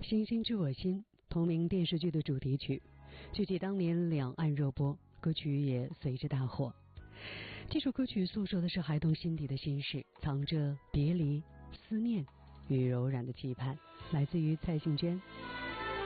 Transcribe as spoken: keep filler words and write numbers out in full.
星星知我心同名电视剧的主题曲，据记当年两岸热播，歌曲也随之大火。这首歌曲诉说的是孩童心底的心事，藏着别离、思念与柔软的期盼，来自于蔡幸娟。